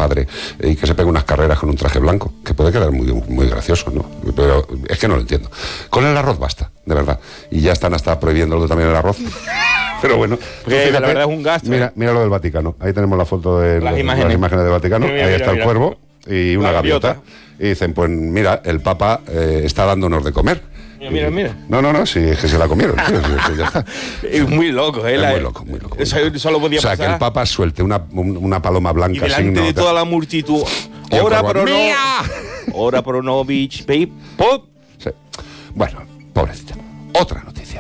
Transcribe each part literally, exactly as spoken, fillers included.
madre y que se pegue unas carreras con un traje blanco, que puede quedar muy, muy gracioso, ¿no? Pero es que no lo entiendo. Con el arroz basta, de verdad. Y ya están hasta prohibiéndolo también el arroz. Pero bueno, fíjate, la verdad es un gasto. Mira, mira lo del Vaticano. Ahí tenemos la foto de las, los, imágenes. las imágenes del Vaticano. Mira, Ahí mira, está mira, el cuervo y una gaviota. gaviota. Y dicen, pues mira, el Papa eh, está dándonos de comer. Mira, mira, mira. No, no, no, sí, es que se la comieron. Tío, sí, ya está. Es muy loco, ¿eh? Es la, muy loco, muy loco. Eso solo podía o sea, pasar. que el Papa suelte una, una paloma blanca. Y delante signo, de toda la multitud. Ora pro no. Ora pro nobis, pop. Sí. Bueno, pobrecita. Otra noticia.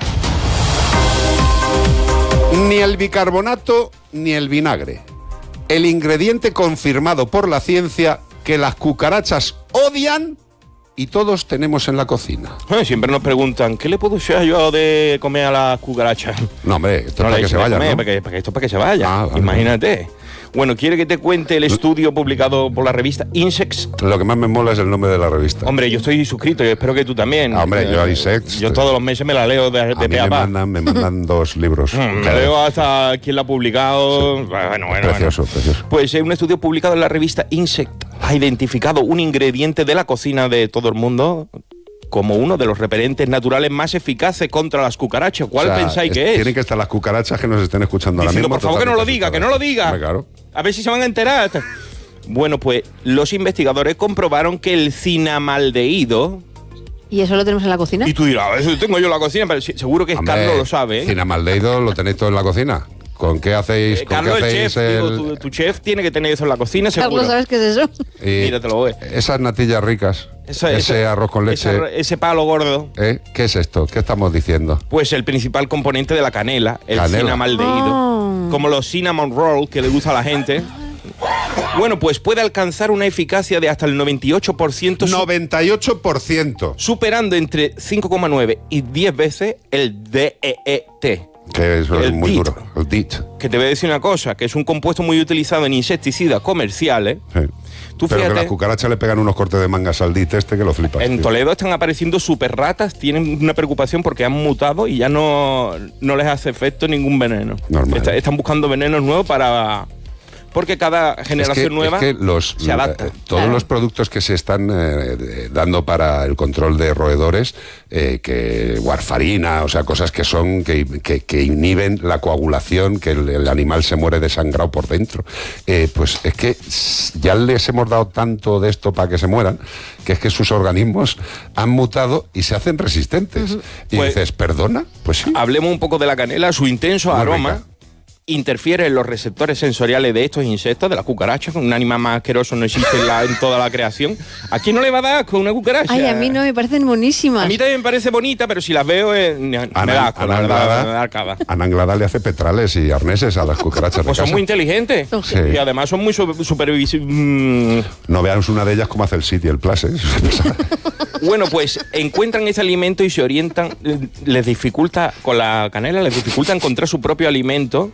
Ni el bicarbonato ni el vinagre. El ingrediente confirmado por la ciencia que las cucarachas odian y todos tenemos en la cocina. Eh, siempre nos preguntan, ¿qué le puedo echar yo de comer a las cucarachas? No, hombre, esto no es para que se vayan, ¿no? Para que, para que esto es para que se vaya. Ah, vale, imagínate. Vale. Bueno, ¿quiere que te cuente el estudio publicado por la revista Insects? Lo que más me mola es el nombre de la revista. Hombre, yo estoy suscrito y espero que tú también. Ah, hombre, yo a Insects. Yo todos los meses me la leo de, de a mí me mandan, me mandan dos libros. Me leo hasta quién la ha publicado. Sí. Bueno, bueno, precioso, bueno. precioso. Pues eh, un estudio publicado en la revista Insect ha identificado un ingrediente de la cocina de todo el mundo como uno de los repelentes naturales más eficaces contra las cucarachas. ¿Cuál o sea, pensáis es, que es? Tienen que estar las cucarachas que nos estén escuchando Diciendo, ahora mismo. Por favor, que no lo diga, que no lo diga. Claro. A ver si se van a enterar. Bueno, pues los investigadores comprobaron que el cinamaldehído... ¿Y eso lo tenemos en la cocina? Y tú dirás, eso tengo yo en la cocina, pero seguro que Hombre, Carlos lo sabe, ¿eh? Cinamaldehído lo tenéis todo en la cocina. ¿Con qué hacéis? Eh, ¿con Carlos, qué hacéis chef, el... digo, tu, tu chef tiene que tener eso en la cocina, seguro. Carlos, ¿sabes qué es eso? Y Mira, te lo voy. Esas natillas ricas, esa, ese esa, arroz con leche... Esa, ese palo gordo. ¿Eh? ¿Qué es esto? ¿Qué estamos diciendo? Pues el principal componente de la canela, el canela. cinamaldehído. Oh. Como los cinnamon roll que le gusta a la gente. Bueno, pues puede alcanzar una eficacia de hasta el noventa y ocho por ciento. noventa y ocho por ciento. Superando entre cinco coma nueve y diez veces el D E E T. Que eso es muy D I T, duro, el D I T. Que te voy a decir una cosa, que es un compuesto muy utilizado en insecticidas comerciales. Sí. Tú Pero fíjate, que las cucarachas le pegan unos cortes de mangas al D I T este que lo flipas. En tío. Toledo están apareciendo super ratas, tienen una preocupación porque han mutado y ya no, no les hace efecto ningún veneno. Normal. Está, están buscando venenos nuevos para... Porque cada generación es que, nueva es que los, se adapta. Eh, todos claro. los productos que se están eh, dando para el control de roedores, eh, que warfarina, o sea, cosas que son que, que, que inhiben la coagulación, que el, el animal se muere desangrado por dentro. Eh, pues es que ya les hemos dado tanto de esto para que se mueran, que es que sus organismos han mutado y se hacen resistentes. Uh-huh. Y pues, dices, ¿perdona? Pues sí. Hablemos un poco de la canela, su intenso Muy aroma. Rica. Interfiere en los receptores sensoriales de estos insectos, de las cucarachas. Un animal más asqueroso no existe en, la, en toda la creación. ¿A quién no le va a dar con una cucaracha? Ay, a mí no, me parecen buenísimas. A mí también me parece bonita, pero si las veo eh, me da asco, la verdad, me da arcada. Ana Anglada le hace petrales y arneses a las cucarachas. Pues de son casa. muy inteligentes. Sí. Y además son muy supervisivos. Mm. No veamos una de ellas como hace el City, el Plus, ¿eh? Bueno, pues encuentran ese alimento y se orientan, les dificulta, con la canela, les dificulta encontrar su propio alimento.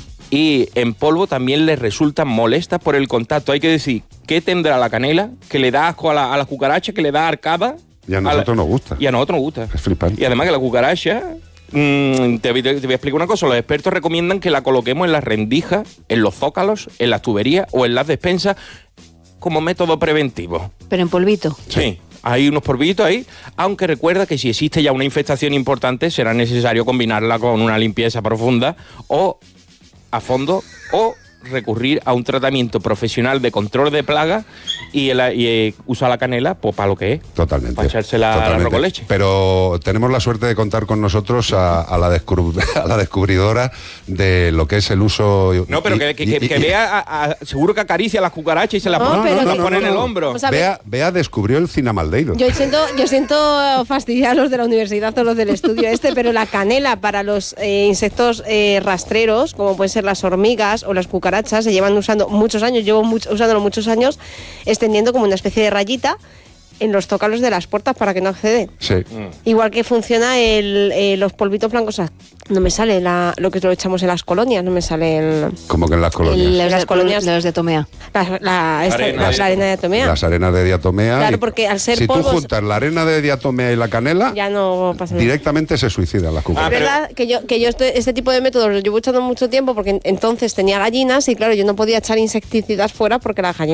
Y en polvo también les resulta molesta por el contacto. Hay que decir, ¿qué tendrá la canela? Que le da asco a la, a la cucaracha, que le da arcada. Y a nosotros a la, nos gusta. Y a nosotros nos gusta. Es flipante. Y además que la cucaracha... Mmm, te, te, te voy a explicar una cosa. Los expertos recomiendan que la coloquemos en las rendijas, en los zócalos, en las tuberías o en las despensas como método preventivo. Pero en polvito. Sí. sí. Hay unos polvitos ahí, aunque recuerda que si existe ya una infestación importante será necesario combinarla con una limpieza profunda o a fondo o recurrir a un tratamiento profesional de control de plagas y, el, y eh, usar la canela pues para lo que es. Totalmente. Para echársela al arroz con leche. Pero tenemos la suerte de contar con nosotros a, a, la, descub a la descubridora de lo que es el uso... No, pero y, que, que, y, que, que y, vea, a, a, seguro que acaricia a las cucarachas y se las no, pone, no, no, no, pone no, en el no. hombro. O sea, Bea, Bea descubrió el cinamaldehído. Yo siento, yo siento fastidiar a los de la universidad o los del estudio este, pero la canela para los eh, insectos eh, rastreros, como pueden ser las hormigas o las cucarachas, se llevan usando muchos años, llevo mucho, usándolo muchos años, extendiendo como una especie de rayita en los zócalos de las puertas para que no acceden. Sí. Mm. Igual que funciona el, eh, los polvitos blancos. No me sale la, lo que lo echamos en las colonias, no me sale el... ¿Cómo que en las colonias? El, las las colonias de los de Tomea. La, la, esta, arena. la, la arena de diatomea. Las arenas de diatomea. Claro, porque al ser si polvos, tú juntas la arena de diatomea y la canela, ya no pasa nada. Directamente se suicidan las cucarachas. Es verdad que yo, que yo este, este tipo de métodos lo llevo echando mucho tiempo porque entonces tenía gallinas y claro, yo no podía echar insecticidas fuera porque las gallinas